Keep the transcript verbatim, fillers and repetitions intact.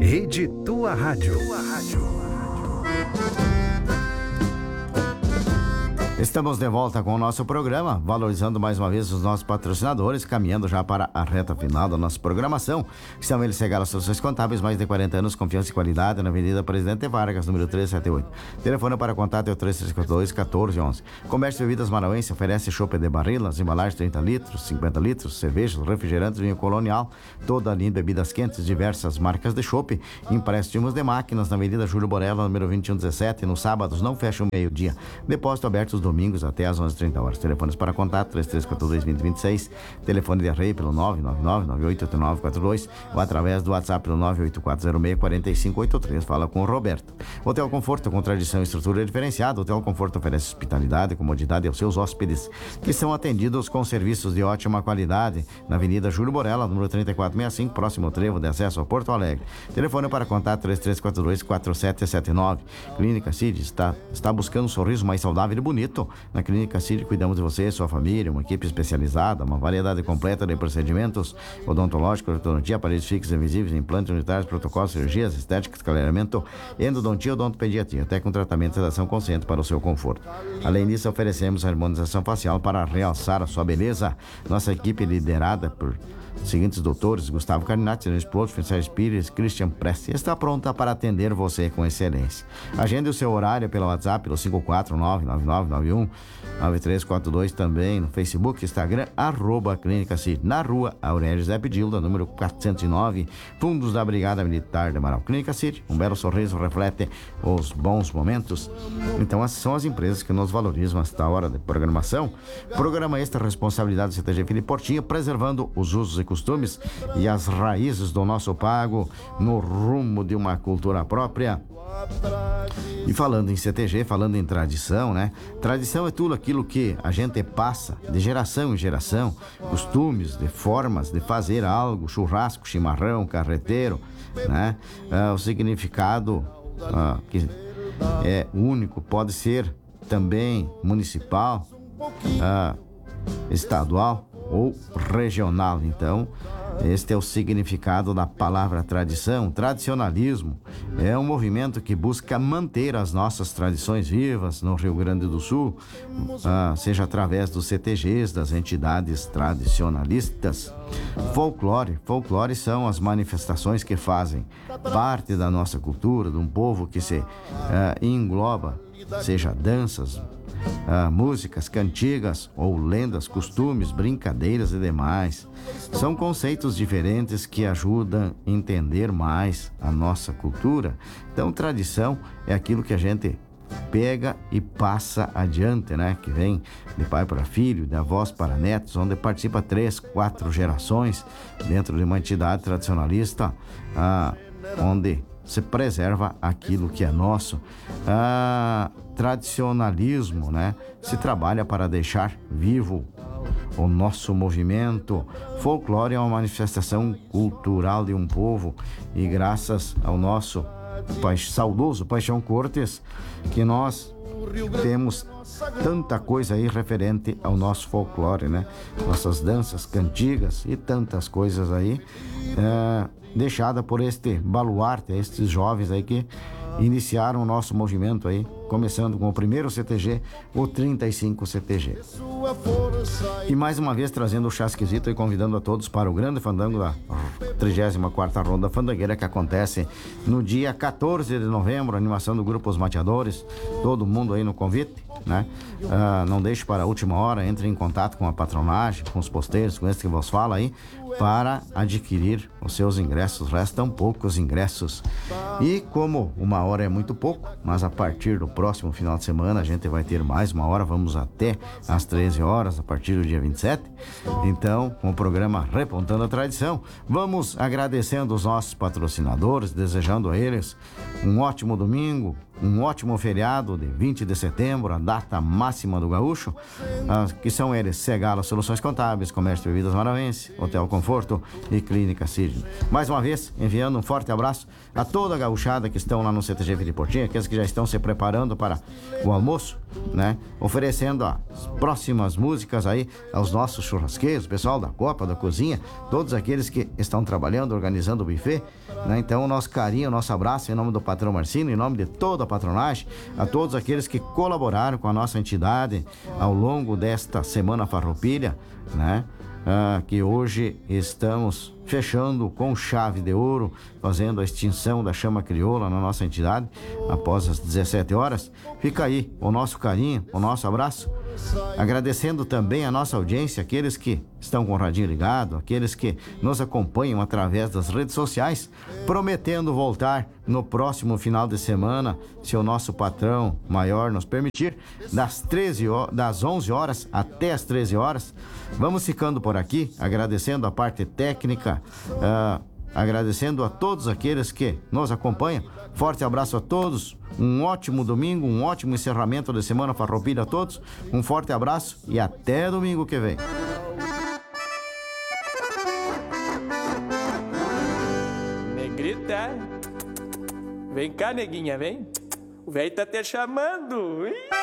Rede Tua Rádio. Tua Rádio. Estamos de volta com o nosso programa, valorizando mais uma vez os nossos patrocinadores, caminhando já para a reta final da nossa programação, que são eles Segala Soluções Contábeis, mais de quarenta anos, confiança e qualidade, na Avenida Presidente Vargas, número trezentos e setenta e oito. Telefone para contato é o três três quatro dois, um quatro um um. Comércio de Bebidas Marauense oferece chopp de barrilas, embalagens trinta litros, cinquenta litros, cervejas, refrigerantes, vinho colonial, toda a linha de bebidas quentes, diversas marcas de chopp, empréstimos de máquinas na Avenida Júlio Borella, número vinte e um dezessete, nos sábados não fecha o meio-dia, depósito aberto os domingos até às onze e trinta horas. Telefones para contato três três quatro dois, dois zero dois seis, telefone de arreio pelo nove nove nove, nove oito oito nove quatro dois ou através do WhatsApp pelo nove oito quatro zero seis, quatro cinco oito três. Fala com o Roberto. Hotel Conforto, com tradição e estrutura diferenciada. Hotel Conforto oferece hospitalidade e comodidade aos seus hóspedes, que são atendidos com serviços de ótima qualidade na Avenida Júlio Borella, número trinta e quatro sessenta e cinco, próximo ao trevo de acesso a Porto Alegre. Telefone para contato três três quatro dois, quatro sete sete nove. Clínica Cid está, está buscando um sorriso mais saudável e bonito. Na Clínica Cid cuidamos de você e sua família, uma equipe especializada, uma variedade completa de procedimentos odontológicos, ortodontia, aparelhos fixos e invisíveis, implantes unitários, protocolos, cirurgias, estética, esclareamento, endodontia, odontopediatria, até com tratamento de sedação consciente para o seu conforto. Além disso, oferecemos harmonização facial para realçar a sua beleza. Nossa equipe liderada por seguintes doutores: Gustavo Carnati, Luiz Ploto, Francisco Pires, Christian Presti, está pronta para atender você com excelência. Agende o seu horário pelo WhatsApp, pelo cinco quatro nove nove nove nove um nove três quatro dois, também no Facebook, Instagram, arroba Clínica Cid, na rua Aurélio Zé Pedilda, número quatrocentos e nove, Fundos da Brigada Militar de Amaral. Clínica Cid, um belo sorriso reflete os bons momentos. Então, essas são as empresas que nos valorizam esta hora de programação. Programa Extra, responsabilidade do C T G Filipe Portinho, preservando os usos e costumes e as raízes do nosso pago no rumo de uma cultura própria. E falando em C T G, falando em tradição, né? Tradição é tudo aquilo que a gente passa de geração em geração, costumes, de formas de fazer algo, churrasco, chimarrão, carreteiro, né? Ah, o significado ah, que é único, pode ser também municipal, ah, estadual ou regional. Então, este é o significado da palavra tradição. Tradicionalismo é um movimento que busca manter as nossas tradições vivas no Rio Grande do Sul, ah, seja através dos C T Gs, das entidades tradicionalistas. Folclore. Folclore são as manifestações que fazem parte da nossa cultura, de um povo que se ah, engloba, seja danças, Ah, músicas, cantigas ou lendas, costumes, brincadeiras e demais. São conceitos diferentes que ajudam a entender mais a nossa cultura. Então, tradição é aquilo que a gente pega e passa adiante, né? Que vem de pai para filho, de avós para netos, onde participa três, quatro gerações dentro de uma entidade tradicionalista, ah, onde se preserva aquilo que é nosso. Ah, tradicionalismo, né? Se trabalha para deixar vivo o nosso movimento. Folclore é uma manifestação cultural de um povo e graças ao nosso pa- saudoso Paixão Cortes que nós temos tanta coisa aí referente ao nosso folclore, né? Nossas danças, cantigas e tantas coisas aí, é, deixada por este baluarte, estes jovens aí que iniciaram o nosso movimento aí, começando com o primeiro C T G, o trinta e cinco C T G. E mais uma vez trazendo o chá esquisito e convidando a todos para o grande fandango da trigésima quarta Ronda Fandangueira, que acontece no dia quatorze de novembro, animação do Grupo Os Mateadores, todo mundo aí no convite, né? Ah, não deixe para a última hora, entre em contato com a patronagem, com os posteiros, com esse que vos fala aí, para adquirir os seus ingressos. Restam poucos ingressos. E como uma hora é muito pouco, mas a partir do próximo final de semana a gente vai ter mais uma hora, vamos até às treze horas, a partir do dia vinte e sete. Então, com o programa Repontando a Tradição, vamos agradecendo os nossos patrocinadores, desejando a eles um ótimo domingo, um ótimo feriado de vinte de setembro, a data máxima do gaúcho, ah, que são eles Segala Soluções Contábeis, Comércio de Bebidas Maravense, Hotel Conforto e Clínica Sidney. Mais uma vez, enviando um forte abraço a toda a gauchada que estão lá no C T G Viriportinha, aqueles que já estão se preparando para o almoço, né? Oferecendo as próximas músicas aí aos nossos churrasqueiros, pessoal da Copa, da Cozinha, todos aqueles que estão trabalhando, organizando o buffet, né? Então, o nosso carinho, o nosso abraço em nome do patrão Marcino, em nome de toda a patronagem, a todos aqueles que colaboraram com a nossa entidade ao longo desta Semana Farroupilha, né? Ah, que hoje estamos fechando com chave de ouro, fazendo a extinção da chama crioula na nossa entidade, após as dezessete horas. Fica aí o nosso carinho, o nosso abraço, agradecendo também a nossa audiência, aqueles que estão com o radinho ligado, aqueles que nos acompanham através das redes sociais, prometendo voltar no próximo final de semana, se o nosso patrão maior nos permitir, das treze horas, das onze horas até as treze horas. Vamos ficando por aqui, agradecendo a parte técnica, uh, agradecendo a todos aqueles que nos acompanham. Forte abraço a todos, um ótimo domingo, um ótimo encerramento de Semana Farroupilha a todos, um forte abraço e até domingo que vem. Negrita, vem cá, neguinha, vem. O velho tá te chamando. Ih!